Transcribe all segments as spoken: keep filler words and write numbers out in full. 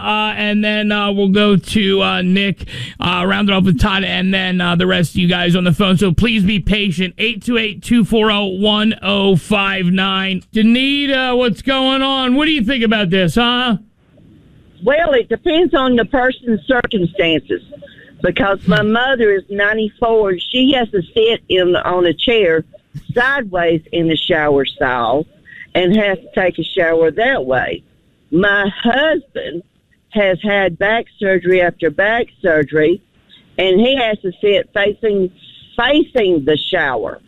Uh, and then uh, we'll go to uh, Nick, uh, round it off with Todd, and then uh, the rest of you guys on the phone. So please be patient. eight two eight, two four zero, one zero five nine. Danita, what's going on? What do you think about this, huh? Well, it depends on the person's circumstances. Because my mother is ninety-four. She has to sit in on a chair sideways in the shower stall and has to take a shower that way. My husband has had back surgery after back surgery, and he has to sit facing facing the shower.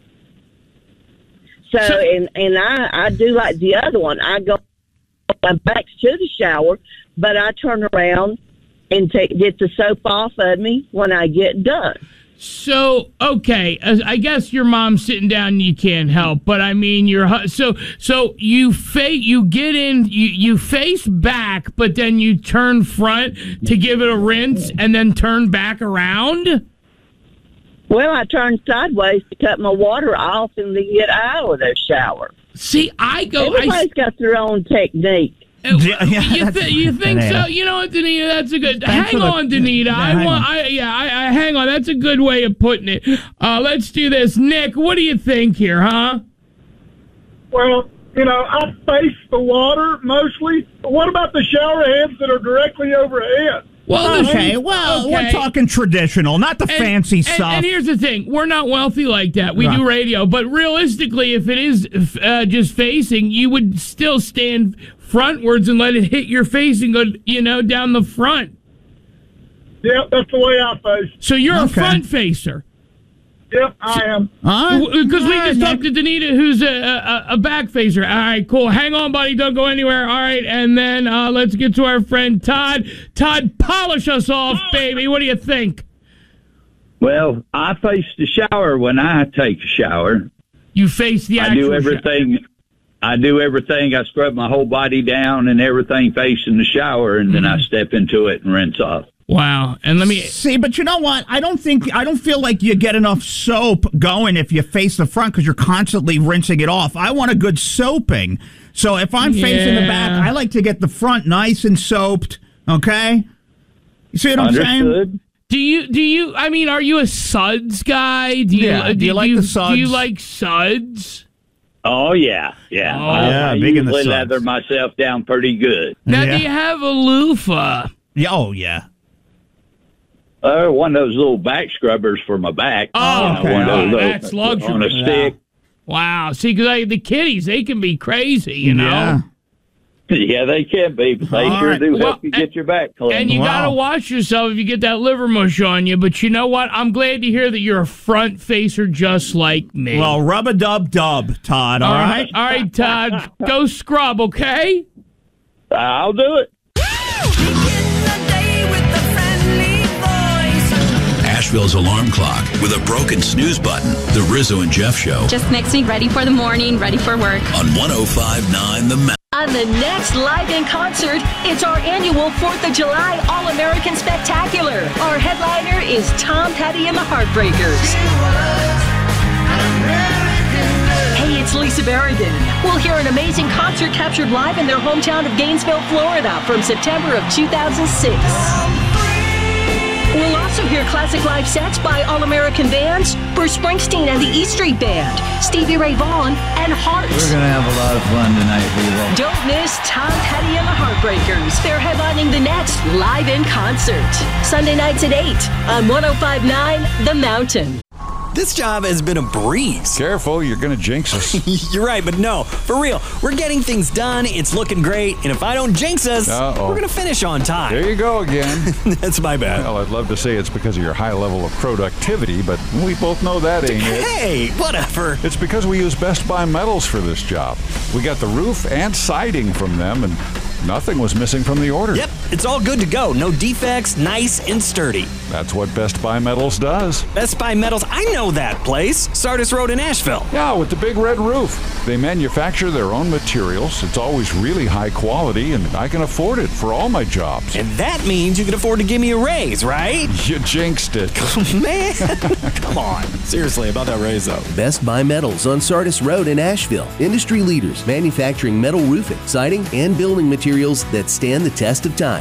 So, and, and I, I do like the other one. I go, my back's to the shower, but I turn around and take, get the soap off of me when I get done. So, okay, I guess your mom's sitting down and you can't help, but I mean, you're, so, so you fa- you get in, you, you face back, but then you turn front to give it a rinse and then turn back around? Well, I turn sideways to cut my water off and then get out of the shower. See, I go... Everybody's I, got their own technique. Uh, you, th- you think so? You know what, Danita? That's a good. Thanks hang the, on, Danita. Yeah, I want. I, yeah, I, I hang on. That's a good way of putting it. Uh, let's do this, Nick. What do you think here, huh? Well, you know, I face the water mostly. But what about the shower heads that are directly overhead? Well, okay, well, okay. we're talking traditional, not the and, fancy and, stuff. And here's the thing: we're not wealthy like that. We Right. do radio, but realistically, if it is uh, just facing, you would still stand frontwards and let it hit your face and go, you know, down the front. Yep, that's the way I face. So you're Okay. a front facer. Yep, I am. Because we All just right, talked to Danita, who's a, a, a back facer. All right, cool. Hang on, buddy. Don't go anywhere. All right, and then uh, let's get to our friend Todd. Todd, polish us off, baby. What do you think? Well, I face the shower when I take a shower. You face the I actual do everything. I do everything. I scrub my whole body down and everything facing the shower, and then I step into it and rinse off. Wow. And let me see, but you know what? I don't think I don't feel like you get enough soap going if you face the front because you're constantly rinsing it off. I want a good soaping. So if I'm facing the back, Yeah. I like to get the front nice and soaped. Okay, you see what I'm saying? Understood. Do you do you I mean, are you a suds guy? Do you Yeah, uh, do you like the suds? Do you like suds? Oh yeah, yeah. Oh. I, Yeah, I big in the usually suds. lather myself down pretty good. Now Yeah. do you have a loofah? Yeah, oh yeah. Uh, one of those little back scrubbers for my back. Oh, okay. one of those Oh, little- that's luxury. on a stick. Wow. See, because the kiddies, they can be crazy, you know? Yeah. Yeah, they can be, but they All sure right. do Well, help you get your back clean. And you Wow. got to watch yourself if you get that liver mush on you. But you know what? I'm glad to hear that you're a front facer just like me. Well, rub a dub dub, Todd. All right. All right, Todd. Go scrub, okay? I'll do it. Asheville's alarm clock with a broken snooze button. The Rizzo and Jeff Show Just makes me ready for the morning, ready for work. on one oh five point nine The Mountain. On the next Live in Concert, it's our annual fourth of July All-American Spectacular. Our headliner is Tom Petty and the Heartbreakers. Hey, it's Lisa Barrigan. We'll hear an amazing concert captured live in their hometown of Gainesville, Florida from September of two thousand six. We'll also hear classic live sets by All-American bands, Bruce Springsteen and the E Street Band, Stevie Ray Vaughan, and Heart. We're going to have a lot of fun tonight, people. Don't miss Tom Petty and the Heartbreakers. They're headlining the next Live in Concert. Sunday nights at eight on one oh five point nine The Mountain. This job has been a breeze. Careful, you're going to jinx us. You're right, but no, for real. We're getting things done. It's looking great. And if I don't jinx us, Uh-oh. we're going to finish on time. There you go again. That's my bad. Well, I'd love to say it's because of your high level of productivity, but we both know that ain't it. Hey, whatever. It's because we use Best Buy Metals for this job. We got the roof and siding from them, and nothing was missing from the order. Yep, it's all good to go. No defects, nice and sturdy. That's what Best Buy Metals does. Best Buy Metals, I know that place. Sardis Road in Asheville. Yeah, with the big red roof. They manufacture their own materials. It's always really high quality, and I can afford it for all my jobs. And that means you can afford to give me a raise, right? You jinxed it. Man, come on. Seriously, about that raise, though. Best Buy Metals on Sardis Road in Asheville. Industry leaders manufacturing metal roofing, siding, and building materials that stand the test of time.